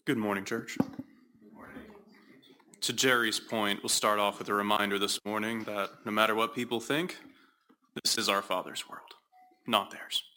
Good morning, church. To Jerry's point, we'll start off with a reminder this morning that no matter what people think, this is our Father's world, not theirs.